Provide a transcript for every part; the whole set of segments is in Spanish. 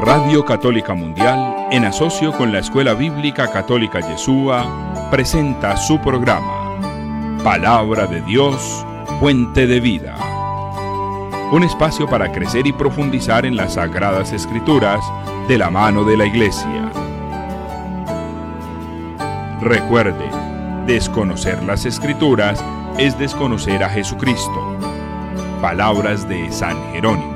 Radio Católica Mundial, en asocio con la Escuela Bíblica Católica Yeshua, presenta su programa Palabra de Dios, Fuente de Vida. Un espacio para crecer y profundizar en las Sagradas Escrituras de la mano de la Iglesia. Recuerde, desconocer las Escrituras es desconocer a Jesucristo. Palabras de San Jerónimo.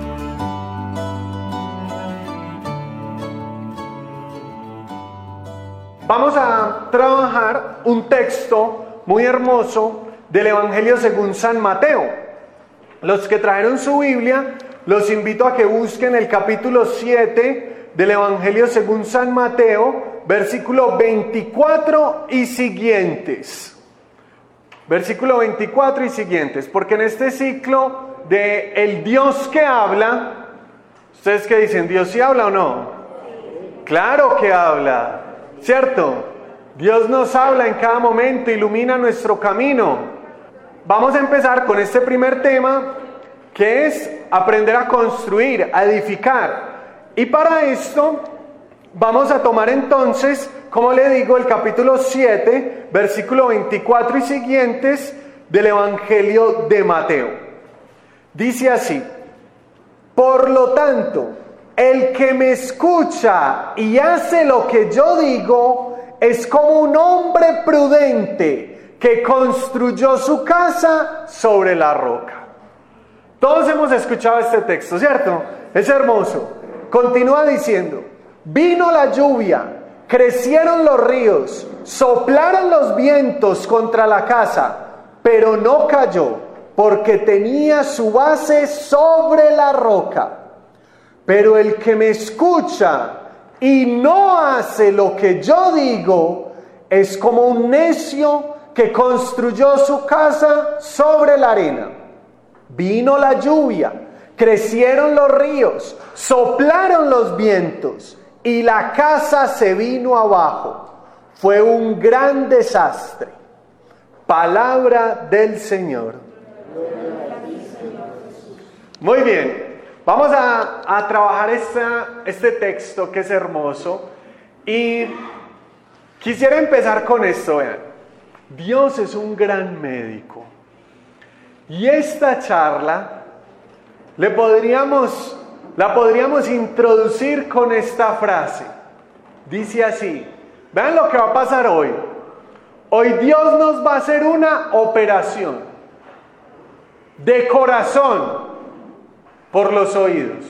Vamos a trabajar un texto muy hermoso del Evangelio según San Mateo. Los que trajeron su Biblia, los invito a que busquen el capítulo 7 del Evangelio según San Mateo, versículo 24 y siguientes. Versículo 24 y siguientes, porque en este ciclo de el Dios que habla, ¿ustedes qué dicen? ¿Dios sí habla o no? Claro que habla. ¿Cierto? Dios nos habla en cada momento, ilumina nuestro camino. Vamos a empezar con este primer tema, que es aprender a construir, a edificar. Y para esto vamos a tomar entonces, como le digo, el capítulo 7, versículo 24 y siguientes del Evangelio de Mateo. Dice así: por lo tanto, el que me escucha y hace lo que yo digo es como un hombre prudente que construyó su casa sobre la roca. Todos hemos escuchado este texto, ¿cierto? Es hermoso. Continúa diciendo: vino la lluvia, crecieron los ríos, soplaron los vientos contra la casa, pero no cayó, porque tenía su base sobre la roca. Pero el que me escucha y no hace lo que yo digo es como un necio que construyó su casa sobre la arena. Vino la lluvia, crecieron los ríos, soplaron los vientos y la casa se vino abajo. Fue un gran desastre. Palabra del Señor. Muy bien. Vamos a trabajar este texto que es hermoso, y quisiera empezar con esto. Vean, Dios es un gran médico, y esta charla la podríamos introducir con esta frase. Dice así: vean lo que va a pasar hoy. Hoy Dios nos va a hacer una operación de corazón por los oídos.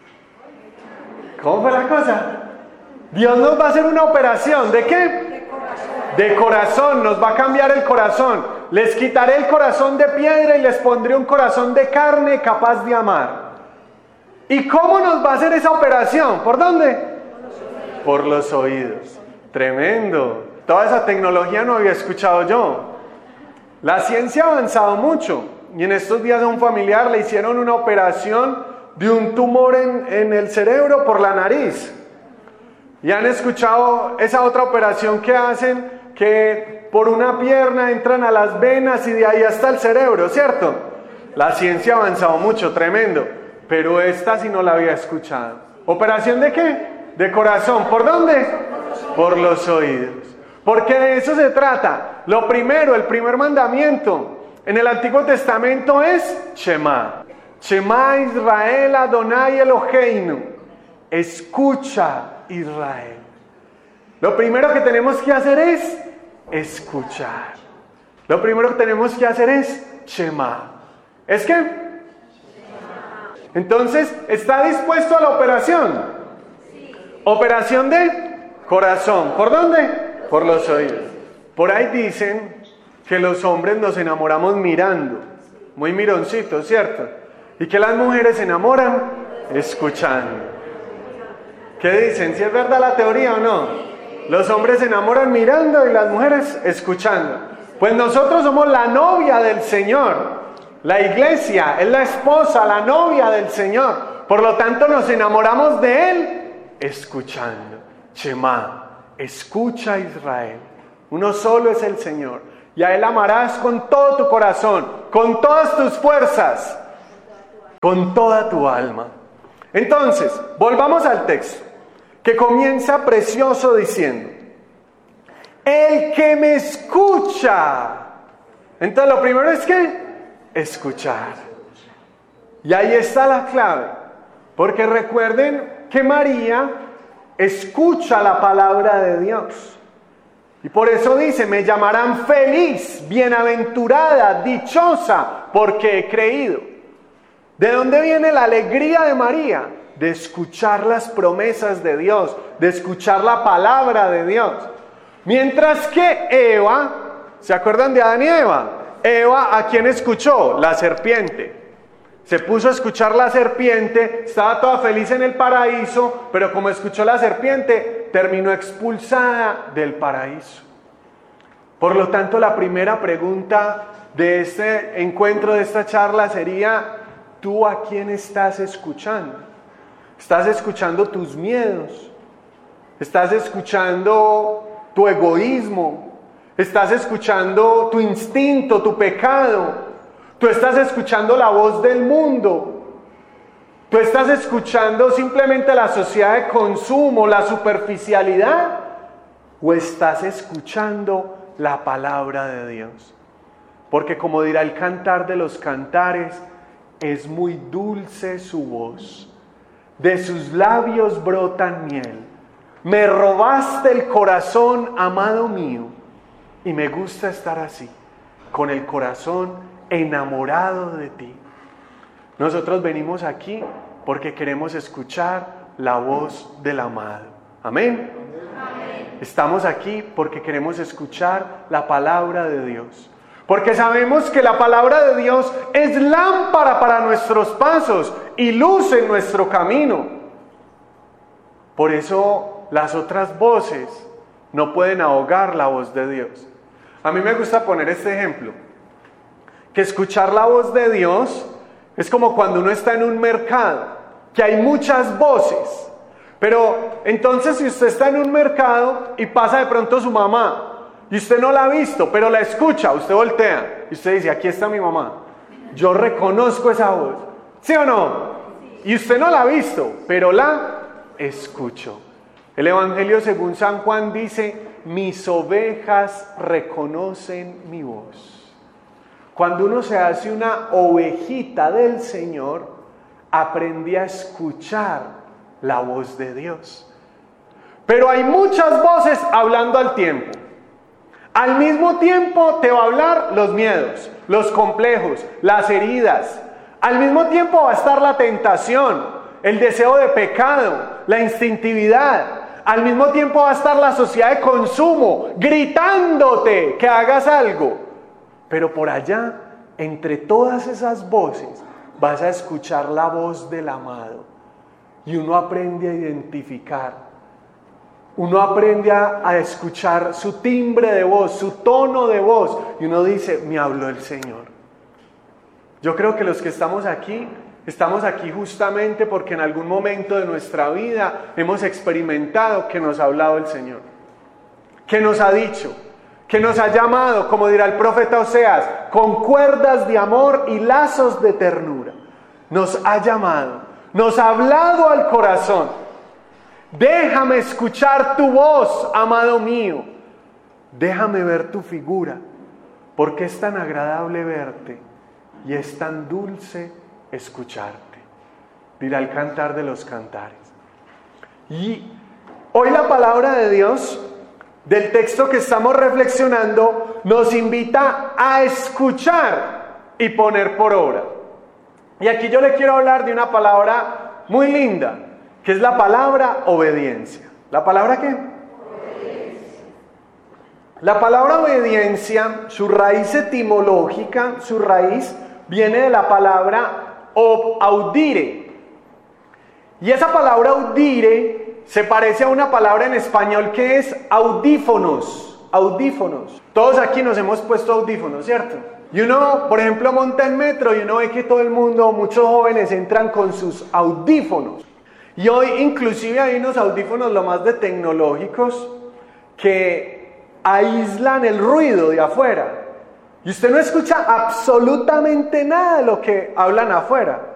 ¿Cómo fue la cosa? Dios nos va a hacer una operación. ¿De qué? De corazón. Nos va a cambiar el corazón. Les quitaré el corazón de piedra y les pondré un corazón de carne capaz de amar. ¿Y cómo nos va a hacer esa operación? ¿Por dónde? Por los oídos. Tremendo. Toda esa tecnología no había escuchado yo. La ciencia ha avanzado mucho. Y en estos días a un familiar le hicieron una operación de un tumor en el cerebro por la nariz. Y han escuchado esa otra operación que hacen, que por una pierna entran a las venas y de ahí hasta el cerebro, ¿cierto? La ciencia ha avanzado mucho, tremendo. Pero esta sí no la había escuchado. ¿Operación de qué? De corazón. ¿Por dónde? Por los oídos. Porque de eso se trata. Lo primero, el primer mandamiento en el Antiguo Testamento es Shema. Shema Israel Adonai Eloheinu. Escucha, Israel. Lo primero que tenemos que hacer es escuchar. Lo primero que tenemos que hacer es Shema. ¿Es qué? Entonces, ¿está dispuesto a la operación? Sí. Operación de corazón. ¿Por dónde? Por los oídos. Por ahí dicen que los hombres nos enamoramos mirando, muy mironcitos, ¿cierto? Y que las mujeres se enamoran escuchando. ¿Qué dicen? ¿Si es verdad la teoría o no? Los hombres se enamoran mirando y las mujeres escuchando. Pues nosotros somos la novia del Señor. La iglesia es la esposa, la novia del Señor. Por lo tanto nos enamoramos de Él escuchando. Shema, escucha Israel. Uno solo es el Señor. Y a Él amarás con todo tu corazón, con todas tus fuerzas, con toda tu alma. Entonces, volvamos al texto, que comienza precioso diciendo, el que me escucha. Entonces lo primero es que escuchar. Y ahí está la clave, porque recuerden que María escucha la palabra de Dios. Y por eso dice, me llamarán feliz, bienaventurada, dichosa, porque he creído. ¿De dónde viene la alegría de María? De escuchar las promesas de Dios, de escuchar la palabra de Dios. Mientras que Eva, ¿se acuerdan de Adán y Eva? Eva, ¿a quién escuchó? La serpiente. Se puso a escuchar la serpiente, estaba toda feliz en el paraíso, pero como escuchó la serpiente, terminó expulsada del paraíso. Por lo tanto, la primera pregunta de este encuentro, de esta charla sería, ¿tú a quién estás escuchando? ¿Estás escuchando tus miedos? ¿Estás escuchando tu egoísmo? ¿Estás escuchando tu instinto, tu pecado? ¿Tú estás escuchando la voz del mundo? ¿Tú estás escuchando simplemente la sociedad de consumo, la superficialidad? ¿O estás escuchando la palabra de Dios? Porque como dirá el Cantar de los Cantares, es muy dulce su voz, de sus labios brotan miel. Me robaste el corazón, amado mío, y me gusta estar así, con el corazón enamorado de ti. Nosotros venimos aquí porque queremos escuchar la voz del amado. Amén. Amén. Estamos aquí porque queremos escuchar la palabra de Dios. Porque sabemos que la palabra de Dios es lámpara para nuestros pasos y luz en nuestro camino. Por eso las otras voces no pueden ahogar la voz de Dios. A mí me gusta poner este ejemplo, que escuchar la voz de Dios es como cuando uno está en un mercado, que hay muchas voces. Pero entonces si usted está en un mercado y pasa de pronto su mamá, y usted no la ha visto, pero la escucha, usted voltea y usted dice, aquí está mi mamá, yo reconozco esa voz, ¿sí o no? Y usted no la ha visto, pero la escucho. El Evangelio según San Juan dice, mis ovejas reconocen mi voz. Cuando uno se hace una ovejita del Señor, aprende a escuchar la voz de Dios. Pero hay muchas voces hablando al tiempo. Al mismo tiempo te va a hablar los miedos, los complejos, las heridas. Al mismo tiempo va a estar la tentación, el deseo de pecado, la instintividad. Al mismo tiempo va a estar la sociedad de consumo, gritándote que hagas algo. Pero por allá, entre todas esas voces, vas a escuchar la voz del amado. Y uno aprende a identificar. Uno aprende a escuchar su timbre de voz, su tono de voz. Y uno dice, me habló el Señor. Yo creo que los que estamos aquí justamente porque en algún momento de nuestra vida hemos experimentado que nos ha hablado el Señor. Que nos ha dicho, que nos ha llamado, como dirá el profeta Oseas, con cuerdas de amor y lazos de ternura. Nos ha llamado, nos ha hablado al corazón. Déjame escuchar tu voz, amado mío. Déjame ver tu figura, porque es tan agradable verte y es tan dulce escucharte. Dirá el Cantar de los Cantares. Y hoy la palabra de Dios, del texto que estamos reflexionando, nos invita a escuchar y poner por obra. Y aquí yo le quiero hablar de una palabra muy linda, que es la palabra obediencia. ¿La palabra qué? Obediencia. La palabra obediencia, su raíz etimológica, su raíz viene de la palabra audire. Y esa palabra audire se parece a una palabra en español que es audífonos. Audífonos. Todos aquí nos hemos puesto audífonos, ¿cierto? Y uno, por ejemplo, monta en metro y uno ve que todo el mundo, muchos jóvenes entran con sus audífonos. Y hoy inclusive hay unos audífonos lo más de tecnológicos que aíslan el ruido de afuera. Y usted no escucha absolutamente nada de lo que hablan afuera.